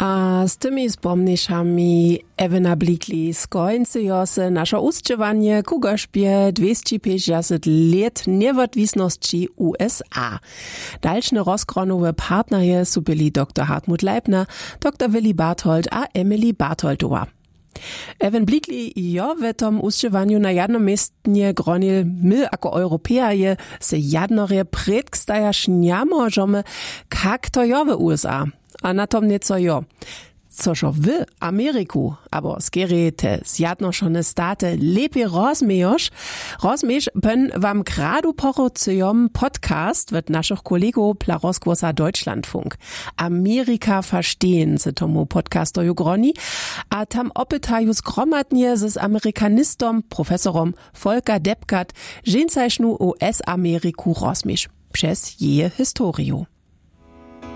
A z tymi spomniszami Evena Blikli skończyło się nasze uczciwanie ku gorzbie 250 lat niewodwisności USA. Dalszne rozgronowe partnerzy są byli dr Hartmut Leibner, dr Willi Barthold a Emily Bartholdowa. Ewen Blikli jo w tom uczciwaniu na jednom miestnie gronil my jako Europeaje se jednorje predkstajaš nie możemy, kak to jo w USA. A na tom nieco jo. Cożo w Ameryku, abo skiery te zjadnoszone state lepiej rozmiesz, ben wam gradu porucujom podcast wird naszych kolegów pla rozgłosa Deutschlandfunk. Amerika verstehen se tomu podcastoju groni, a tam opytaju zgromadnie z Amerikanistom, profesorom Volker Deppgart, žencajšnu US Ameriku rozmiesz przez je historiu.